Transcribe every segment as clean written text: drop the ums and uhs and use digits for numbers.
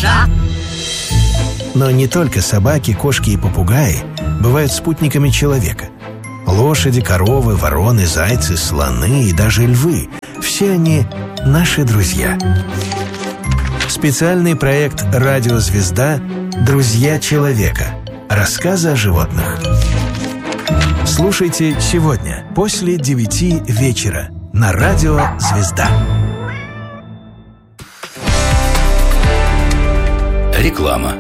звезда. Но не только собаки, кошки и попугаи бывают спутниками человека. Лошади, коровы, вороны, зайцы, слоны и даже львы – все они наши друзья. Специальный проект «Радиозвезда. Друзья человека». Рассказы о животных. Слушайте сегодня после 9 вечера на Радио «Звезда». Реклама.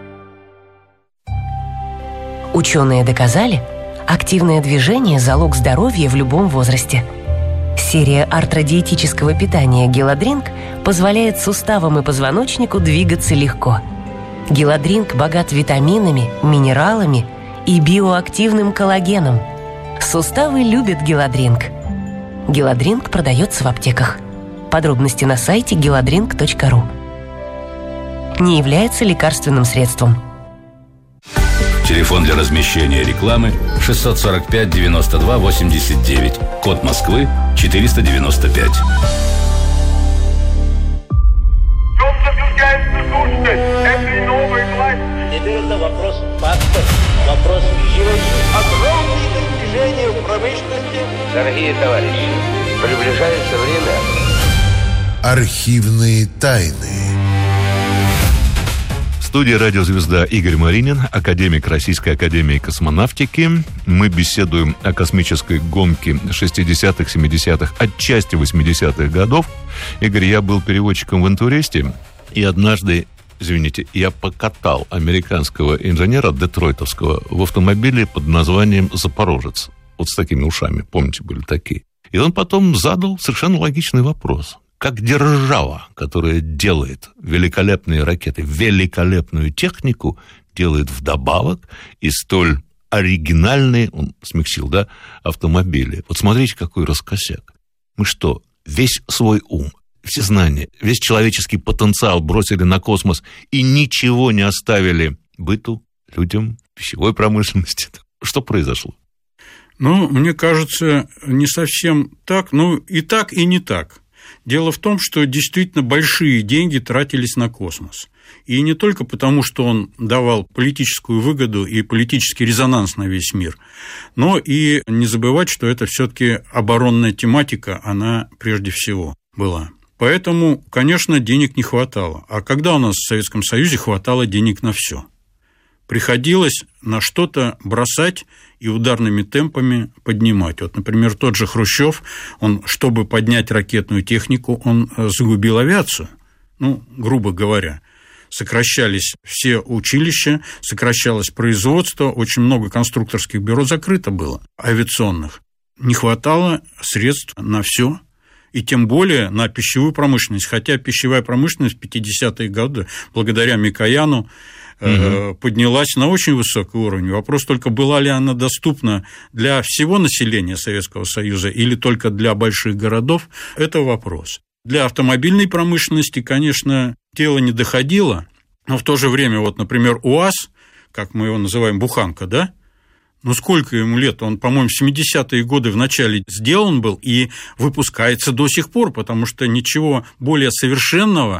Ученые доказали, активное движение – залог здоровья в любом возрасте. Серия артродиетического питания «Геладринк» позволяет суставам и позвоночнику двигаться легко. «Геладринк» богат витаминами, минералами и биоактивным коллагеном. Суставы любят «Геладринк». «Геладринк» продается в аптеках. Подробности на сайте geladrink.ru. Не является лекарственным средством. Телефон для размещения рекламы 645 92 89. Код Москвы 495. Теперь это вопрос фактов, вопрос счетов. Огромные достижения в промышленности. Дорогие товарищи, приближается время. Архивные тайны. Студия «Радиозвезда» Игорь Маринин, академик Российской академии космонавтики. Мы беседуем о космической гонке 60-х, 70-х, отчасти 80-х годов. Игорь, я был переводчиком в «Интуристе», и однажды, извините, я покатал американского инженера детройтовского в автомобиле под названием «Запорожец». Вот с такими ушами, помните, были такие. И он потом задал совершенно логичный вопрос. Как держава, которая делает великолепные ракеты, великолепную технику, делает вдобавок и столь оригинальные, он смягчил, да, автомобили. Вот смотрите, какой раскосяк. Мы что, весь свой ум, все знания, весь человеческий потенциал бросили на космос и ничего не оставили быту, людям, пищевой промышленности? Что произошло? Ну, мне кажется, не совсем так, ну, и так, и не так. Дело в том, что действительно большие деньги тратились на космос. И не только потому, что он давал политическую выгоду и политический резонанс на весь мир, но и не забывать, что это все-таки оборонная тематика, она прежде всего была. Поэтому, конечно, денег не хватало. А когда у нас в Советском Союзе хватало денег на все? Приходилось на что-то бросать и ударными темпами поднимать. Вот, например, тот же Хрущев, он, чтобы поднять ракетную технику, он загубил авиацию, ну, грубо говоря. Сокращались все училища, сокращалось производство, очень много конструкторских бюро закрыто было, авиационных. Не хватало средств на все. И тем более на пищевую промышленность. Хотя пищевая промышленность в 50-е годы, благодаря Микояну, поднялась на очень высокий уровень. Вопрос только, была ли она доступна для всего населения Советского Союза или только для больших городов, это вопрос. Для автомобильной промышленности, конечно, дело не доходило, но в то же время, вот, например, УАЗ, как мы его называем, буханка, да? Ну, сколько ему лет? Он, по-моему, в 70-е годы в начале сделан был и выпускается до сих пор, потому что ничего более совершенного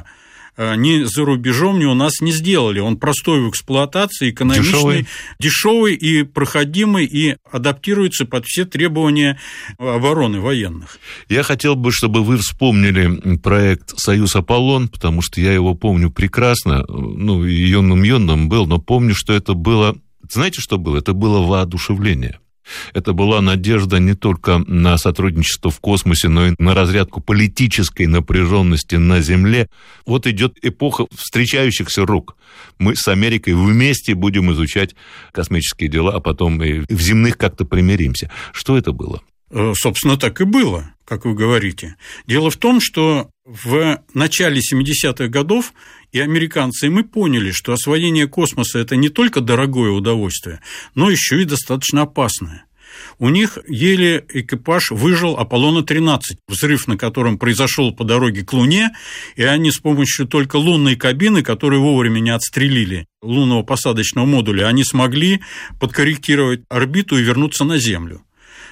ни за рубежом, ни у нас не сделали. Он простой в эксплуатации, экономичный, дешевый и проходимый, и адаптируется под все требования обороны военных. Я хотел бы, чтобы вы вспомнили проект «Союз Аполлон», потому что я его помню прекрасно, ну, юным был, но помню, что это было... Знаете, что было? Это было воодушевление. Это была надежда не только на сотрудничество в космосе, но и на разрядку политической напряженности на Земле. Вот идет эпоха встречающихся рук. Мы с Америкой вместе будем изучать космические дела, а потом и в земных как-то примиримся. Что это было? Собственно, так и было, как вы говорите. Дело в том, что в начале 70-х годов и американцы, и мы поняли, что освоение космоса – это не только дорогое удовольствие, но еще и достаточно опасное. У них еле экипаж выжил Аполлона-13, взрыв на котором произошел по дороге к Луне, и они с помощью только лунной кабины, которую вовремя не отстрелили, лунного посадочного модуля, они смогли подкорректировать орбиту и вернуться на Землю.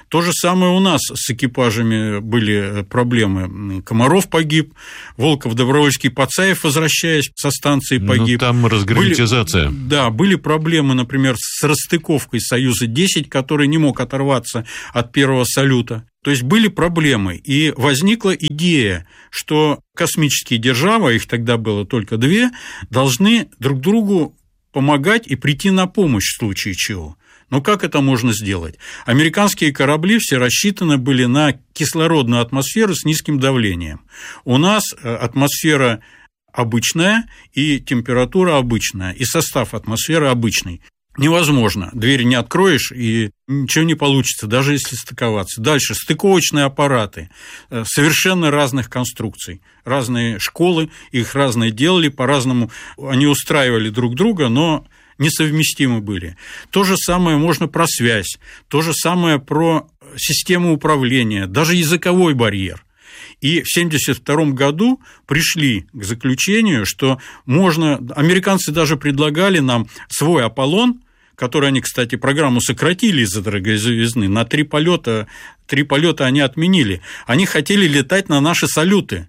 То же самое у нас с экипажами были проблемы. Комаров погиб, Волков, Добровольский, Пацаев, возвращаясь со станции, погиб. Ну, там разграничизация. Были проблемы, например, с расстыковкой «Союза-10», который не мог оторваться от первого салюта. То есть были проблемы, и возникла идея, что космические державы, их тогда было только две, должны друг другу помогать и прийти на помощь в случае чего. Но как это можно сделать? Американские корабли все рассчитаны были на кислородную атмосферу с низким давлением. У нас атмосфера обычная и температура обычная, и состав атмосферы обычный. Невозможно. Дверь не откроешь, и ничего не получится, даже если стыковаться. Дальше. Стыковочные аппараты совершенно разных конструкций. Разные школы, их разные делали, по-разному они устраивали друг друга, но несовместимы были. То же самое можно про связь, то же самое про систему управления, даже языковой барьер. И в 1972 году пришли к заключению, что можно... Американцы даже предлагали нам свой «Аполлон», который они, кстати, программу сократили из-за дороговизны, на 3 полета они отменили. Они хотели летать на наши салюты.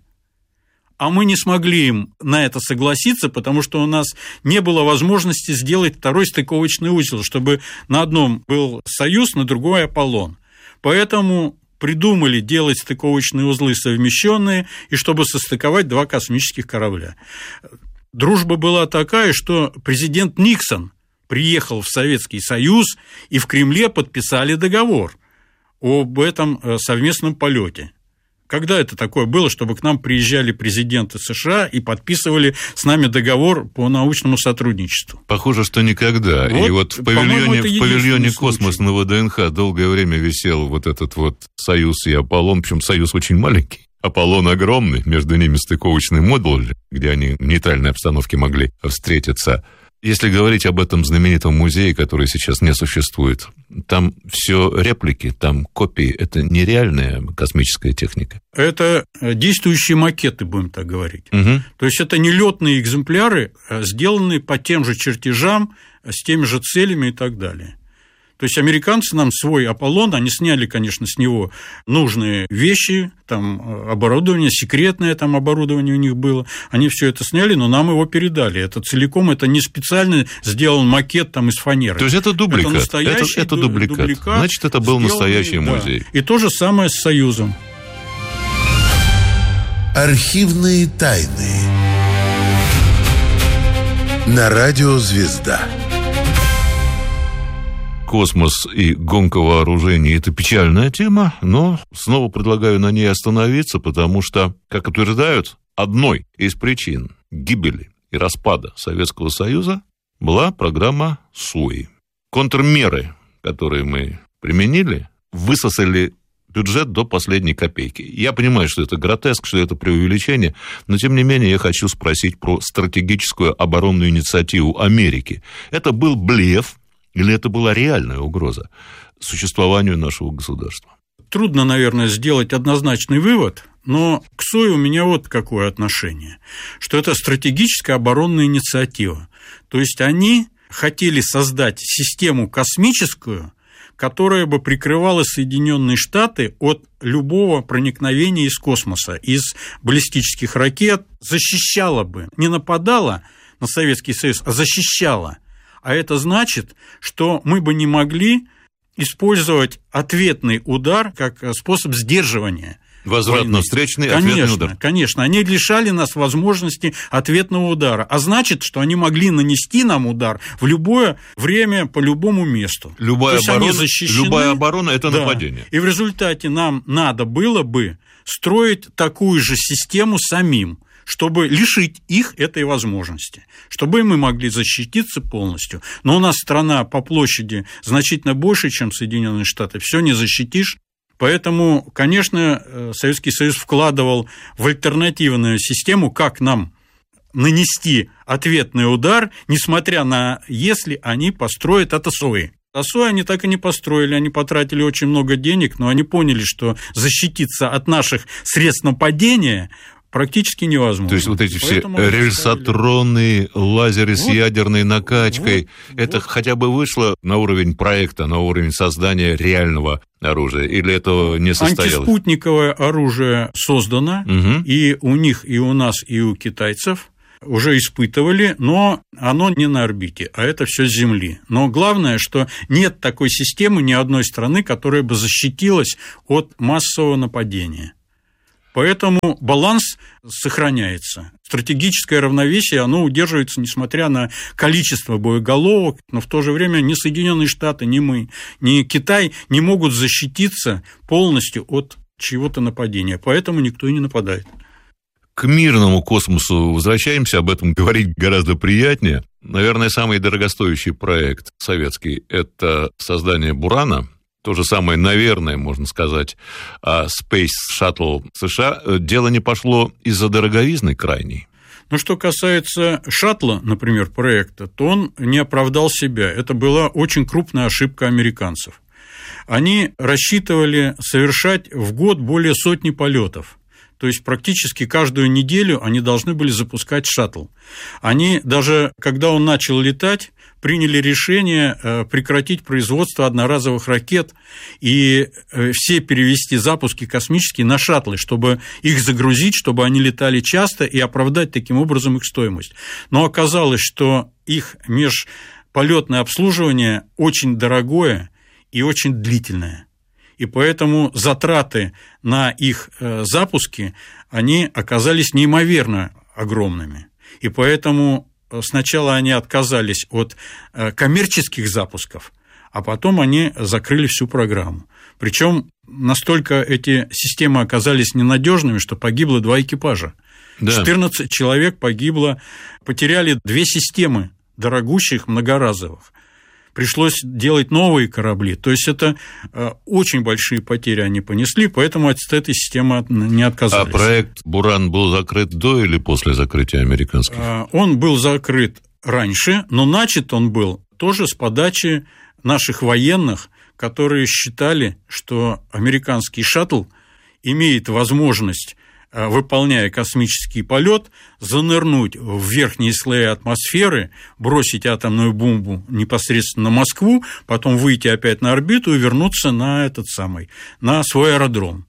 А мы не смогли им на это согласиться, потому что у нас не было возможности сделать второй стыковочный узел, чтобы на одном был «Союз», на другой «Аполлон». Поэтому придумали делать стыковочные узлы совмещенные, и чтобы состыковать 2 космических корабля. Дружба была такая, что президент Никсон приехал в Советский Союз, и в Кремле подписали договор об этом совместном полете. Когда это такое было, чтобы к нам приезжали президенты США и подписывали с нами договор по научному сотрудничеству? Похоже, что никогда. И вот в павильоне «Космос» на ВДНХ долгое время висел вот этот вот «Союз» и «Аполлон», причем «Союз» очень маленький. «Аполлон» огромный, между ними стыковочный модуль, где они в нейтральной обстановке могли встретиться. Если говорить об этом знаменитом музее, который сейчас не существует, там все реплики, там копии, это нереальная космическая техника. Это действующие макеты, будем так говорить. Угу. То есть это не летные экземпляры, сделанные по тем же чертежам, с теми же целями и так далее. То есть американцы нам свой «Аполлон», они сняли, конечно, с него нужные вещи, там оборудование, секретное там оборудование у них было, они все это сняли, но нам его передали. Это целиком, это не специально сделан макет там из фанеры. То есть это дубликат? Это настоящий это дубликат. Значит, это был настоящий музей. Да. И то же самое с «Союзом». Архивные тайны. На радио «Звезда». Космос и гонка вооружений – это печальная тема, но снова предлагаю на ней остановиться, потому что, как утверждают, одной из причин гибели и распада Советского Союза была программа СУИ. Контрмеры, которые мы применили, высосали бюджет до последней копейки. Я понимаю, что это гротеск, что это преувеличение, но, тем не менее, я хочу спросить про стратегическую оборонную инициативу Америки. Это был блеф, или это была реальная угроза существованию нашего государства? Трудно, наверное, сделать однозначный вывод, но к СУИ у меня вот какое отношение, что это стратегическая оборонная инициатива. То есть они хотели создать систему космическую, которая бы прикрывала Соединенные Штаты от любого проникновения из космоса, из баллистических ракет, защищала бы, не нападала на Советский Союз, а защищала. А это значит, что мы бы не могли использовать ответный удар как способ сдерживания. Возвратно-встречный ответный удар. Конечно, они лишали нас возможности ответного удара. А значит, что они могли нанести нам удар в любое время по любому месту. Любая оборона – это нападение. И в результате нам надо было бы строить такую же систему самим, чтобы лишить их этой возможности, чтобы мы могли защититься полностью. Но у нас страна по площади значительно больше, чем Соединенные Штаты, все не защитишь. Поэтому, конечно, Советский Союз вкладывал в альтернативную систему, как нам нанести ответный удар, несмотря на если они построят это СУИ. А СУИ они так и не построили, они потратили очень много денег, но они поняли, что защититься от наших средств нападения практически невозможно. То есть вот эти все рельсотроны, лазеры с ядерной накачкой, это хотя бы вышло на уровень проекта, на уровень создания реального оружия, или это не состоялось? Антиспутниковое оружие создано, и у них, и у нас, и у китайцев уже испытывали, но оно не на орбите, а это все с Земли. Но главное, что нет такой системы ни одной страны, которая бы защитилась от массового нападения. Поэтому баланс сохраняется. Стратегическое равновесие, оно удерживается, несмотря на количество боеголовок, но в то же время ни Соединенные Штаты, ни мы, ни Китай не могут защититься полностью от чьего-то нападения. Поэтому никто и не нападает. К мирному космосу возвращаемся, об этом говорить гораздо приятнее. Наверное, самый дорогостоящий проект советский – это создание «Бурана». То же самое, наверное, можно сказать, о Space Shuttle США. Дело не пошло из-за дороговизны крайней. Но что касается шаттла, например, проекта, то он не оправдал себя. Это была очень крупная ошибка американцев. Они рассчитывали совершать в год более 100 полетов. То есть практически каждую неделю они должны были запускать шаттл. Они даже, когда он начал летать, приняли решение прекратить производство одноразовых ракет и все перевести запуски космические на шаттлы, чтобы их загрузить, чтобы они летали часто и оправдать таким образом их стоимость. Но оказалось, что их межполетное обслуживание очень дорогое и очень длительное. И поэтому затраты на их запуски, они оказались неимоверно огромными. И поэтому сначала они отказались от коммерческих запусков, а потом они закрыли всю программу. Причем настолько эти системы оказались ненадежными, что погибло 2 экипажа. Да. 14 человек погибло, потеряли 2 системы дорогущих, многоразовых. Пришлось делать новые корабли. То есть это очень большие потери они понесли, поэтому от этой системы не отказались. А проект «Буран» был закрыт до или после закрытия американских? Он был закрыт раньше, но начат он был тоже с подачи наших военных, которые считали, что американский шаттл имеет возможность, выполняя космический полет, занырнуть в верхние слои атмосферы, бросить атомную бомбу непосредственно на Москву, потом выйти опять на орбиту и вернуться на на свой аэродром.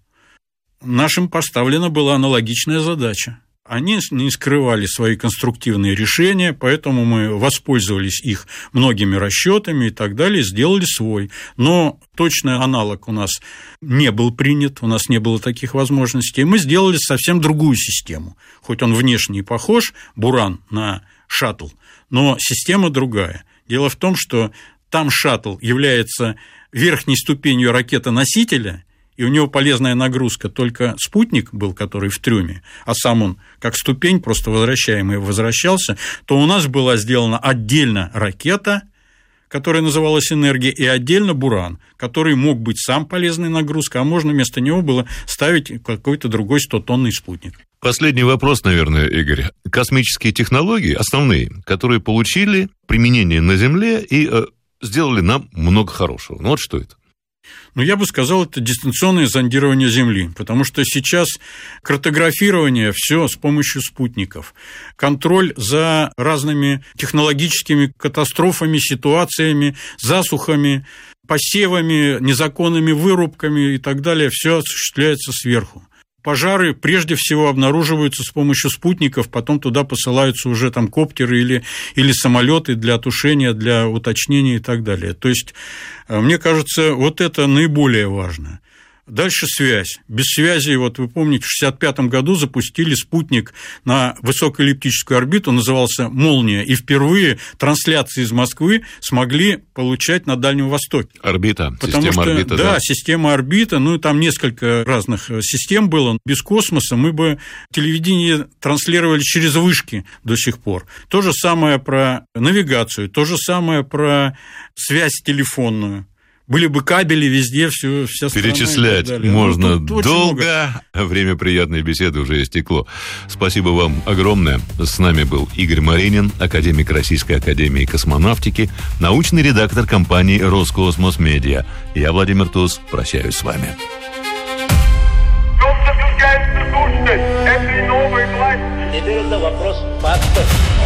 Нашим поставлена была аналогичная задача. Они не скрывали свои конструктивные решения, поэтому мы воспользовались их многими расчетами и так далее, сделали свой. Но точный аналог у нас не был принят, у нас не было таких возможностей. Мы сделали совсем другую систему. Хоть он внешне похож, «Буран», на шаттл, но система другая. Дело в том, что там шаттл является верхней ступенью ракеты-носителя, и у него полезная нагрузка только спутник был, который в трюме, а сам он как ступень, просто возвращаемый, возвращался, то у нас была сделана отдельно ракета, которая называлась «Энергия», и отдельно «Буран», который мог быть сам полезной нагрузкой, а можно вместо него было ставить какой-то другой 100-тонный спутник. Последний вопрос, наверное, Игорь. Космические технологии, основные, которые получили применение на Земле и сделали нам много хорошего. Ну вот что это? Ну, я бы сказал, это дистанционное зондирование Земли, потому что сейчас картографирование все с помощью спутников, контроль за разными технологическими катастрофами, ситуациями, засухами, посевами, незаконными вырубками и так далее, все осуществляется сверху. Пожары прежде всего обнаруживаются с помощью спутников, потом туда посылаются уже там коптеры или самолеты для тушения, для уточнения и так далее. То есть, мне кажется, вот это наиболее важно. Дальше связь. Без связи, вот вы помните, в 1965 году запустили спутник на высокоэллиптическую орбиту, назывался «Молния», и впервые трансляции из Москвы смогли получать на Дальнем Востоке. Система орбита. Да, система орбита, ну и там несколько разных систем было. Без космоса мы бы телевидение транслировали через вышки до сих пор. То же самое про навигацию, то же самое про связь телефонную. Были бы кабели везде, вся страна. Перечислять можно долго. Время приятной беседы уже истекло. Спасибо вам огромное. С нами был Игорь Маринин, академик Российской академии космонавтики, научный редактор компании «Роскосмос Медиа». Я, Владимир Туз, прощаюсь с вами. Этой новой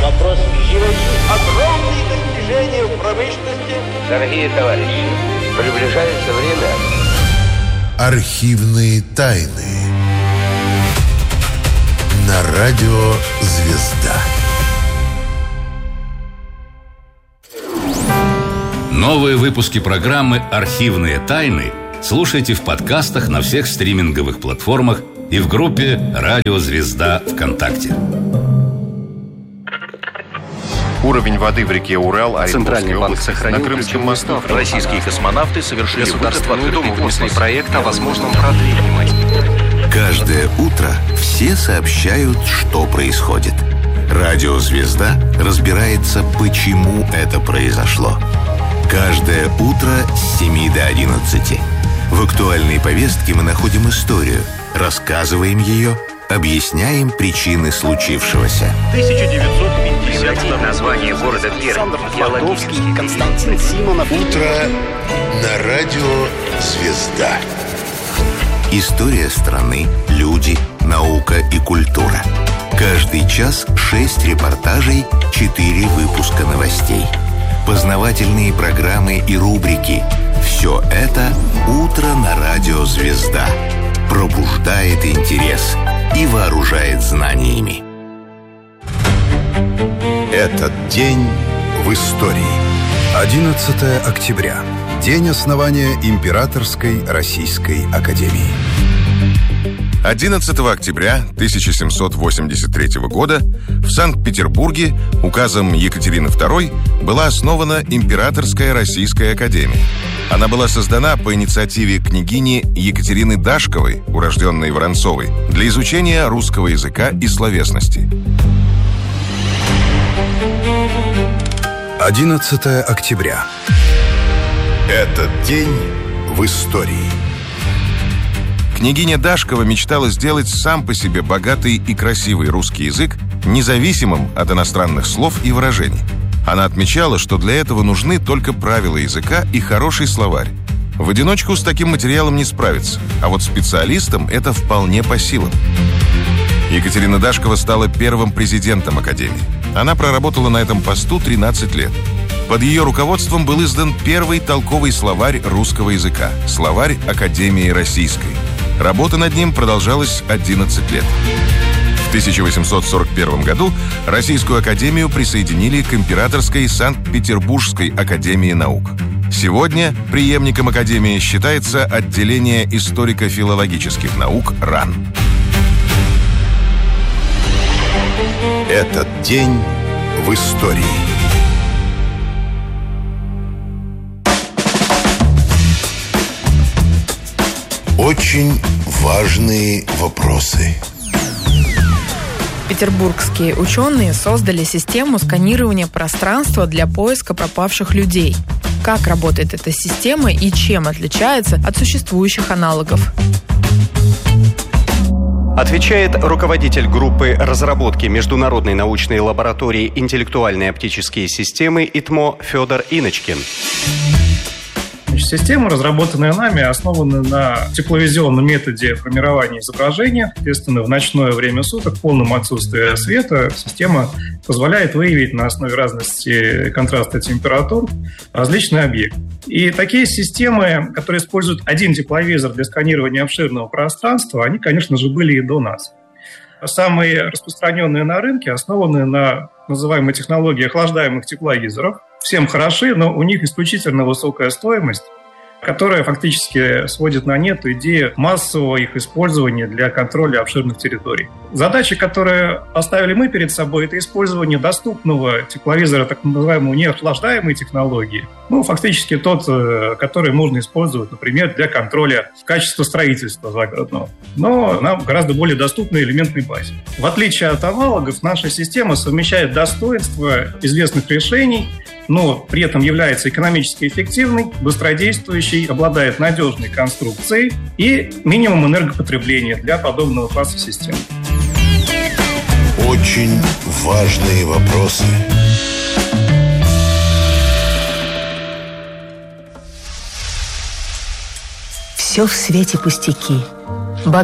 Вопрос щелочи. Огромные достижения в промышленности. Дорогие товарищи, приближается время. Архивные тайны. На радио «Звезда». Новые выпуски программы «Архивные тайны» слушайте в подкастах на всех стриминговых платформах и в группе «Радио Звезда» ВКонтакте. Уровень воды в реке Урал, Центральный банк сохранил на Крымском мосту. Российские космонавты совершили Государственную Думу внесли проект о возможном продлении. Каждое утро все сообщают, что происходит. Радио «Звезда» разбирается, почему это произошло. Каждое утро с 7 до 11. В актуальной повестке мы находим историю, рассказываем ее, объясняем причины случившегося. 1950 название города Пермь. Геологический. Константин Симонов. Утро на радио «Звезда». История страны, люди, наука и культура. Каждый час 6 репортажей, 4 выпуска новостей. Познавательные программы и рубрики. Все это «Утро на радио «Звезда». Пробуждает интерес и вооружает знаниями. Этот день в истории. 11 октября. День основания Императорской Российской Академии. 11 октября 1783 года в Санкт-Петербурге указом Екатерины II была основана Императорская Российская Академия. Она была создана по инициативе княгини Екатерины Дашковой, урожденной Воронцовой, для изучения русского языка и словесности. 11 октября. Этот день в истории. Княгиня Дашкова мечтала сделать сам по себе богатый и красивый русский язык независимым от иностранных слов и выражений. Она отмечала, что для этого нужны только правила языка и хороший словарь. В одиночку с таким материалом не справиться, а вот специалистам это вполне по силам. Екатерина Дашкова стала первым президентом Академии. Она проработала на этом посту 13 лет. Под ее руководством был издан первый толковый словарь русского языка – словарь Академии Российской. Работа над ним продолжалась 11 лет. В 1841 году Российскую Академию присоединили к Императорской Санкт-Петербургской Академии Наук. Сегодня преемником Академии считается отделение историко-филологических наук РАН. Этот день в истории. Очень важные вопросы. Петербургские ученые создали систему сканирования пространства для поиска пропавших людей. Как работает эта система и чем отличается от существующих аналогов? Отвечает руководитель группы разработки Международной научной лаборатории «Интеллектуальные оптические системы» ИТМО Федор Иночкин. Система, разработанная нами, основана на тепловизионном методе формирования изображения. Соответственно, в ночное время суток, в полном отсутствии света, система позволяет выявить на основе разности контраста температур различные объекты. И такие системы, которые используют один тепловизор для сканирования обширного пространства, они, конечно же, были и до нас. Самые распространенные на рынке основаны на называемой технологии охлаждаемых тепловизоров. Всем хороши, но у них исключительно высокая стоимость, которая фактически сводит на нет идею массового их использования для контроля обширных территорий. Задача, которую поставили мы перед собой, это использование доступного тепловизора, так называемой неохлаждаемой технологии. Фактически тот, который можно использовать, например, для контроля качества строительства загородного. Но нам гораздо более доступный элементной базе. В отличие от аналогов, наша система совмещает достоинства известных решений, но при этом является экономически эффективной, быстродействующей, обладает надежной конструкцией и минимум энергопотребления для подобного класса систем. Очень важные вопросы. Все в свете пустяки.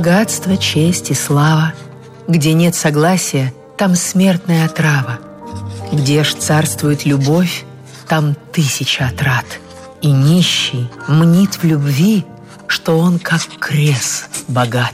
Богатство, честь и слава. Где нет согласия, там смертная отрава. Где ж царствует любовь, там 1000 отрад. И нищий мнит в любви, что он как крес богат.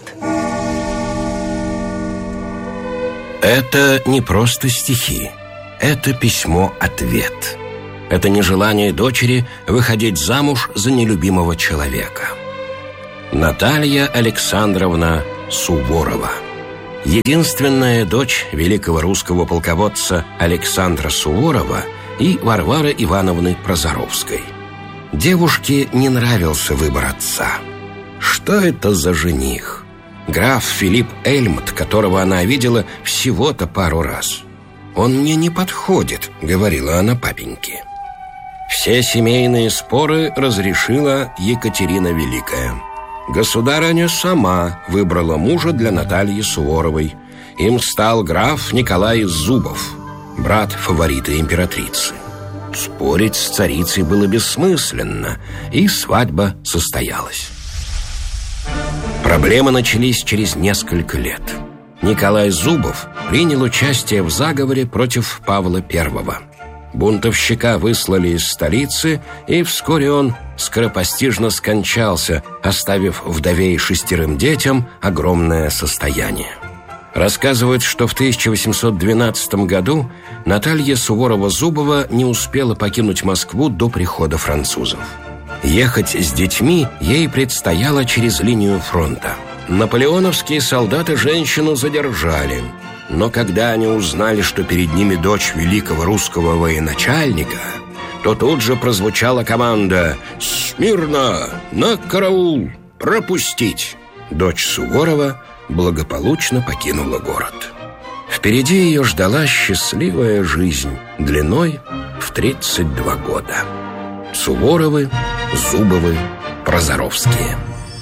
Это не просто стихи. Это письмо-ответ. Это нежелание дочери выходить замуж за нелюбимого человека. Наталья Александровна Суворова. Единственная дочь великого русского полководца Александра Суворова и Варвары Ивановны Прозоровской. Девушке не нравился выбор отца. Что это за жених? Граф Филипп Эльмт, которого она видела всего-то пару раз. «Он мне не подходит», — говорила она папеньке. Все семейные споры разрешила Екатерина Великая. Государыня сама выбрала мужа для Натальи Суворовой. Им стал граф Николай Зубов, брат фаворита императрицы. Спорить с царицей было бессмысленно, и свадьба состоялась. Проблемы начались через несколько лет. Николай Зубов принял участие в заговоре против Павла I. Бунтовщика выслали из столицы, и вскоре он скоропостижно скончался, оставив вдове и 6 детям огромное состояние. Рассказывают, что в 1812 году Наталья Суворова-Зубова не успела покинуть Москву до прихода французов. Ехать с детьми ей предстояло через линию фронта. Наполеоновские солдаты женщину задержали, но когда они узнали, что перед ними дочь великого русского военачальника, то тут же прозвучала команда «Смирно! На караул! Пропустить!». Дочь Суворова благополучно покинула город. Впереди ее ждала счастливая жизнь длиной в 32 года. Суворовы, Зубовы, Прозоровские.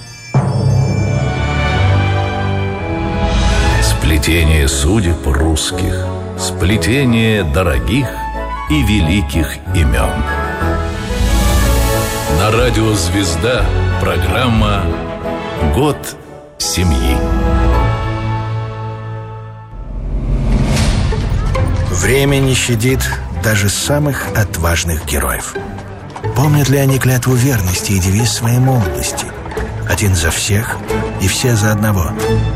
Сплетение судеб русских, сплетение дорогих и великих имен. На радио «Звезда» программа «Год семьи». Время не щадит даже самых отважных героев. Помнят ли они клятву верности и девиз своей молодости? Один за всех и все за одного.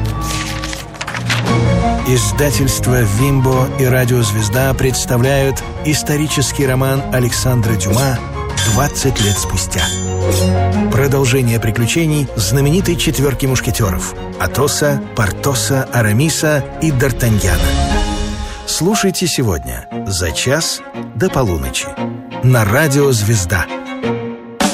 Издательства «Вимбо» и «Радио Звезда» представляют исторический роман Александра Дюма «20 лет спустя». Продолжение приключений знаменитой 4 мушкетеров – Атоса, Портоса, Арамиса и Д'Артаньяна. Слушайте сегодня за час до полуночи на «Радио Звезда».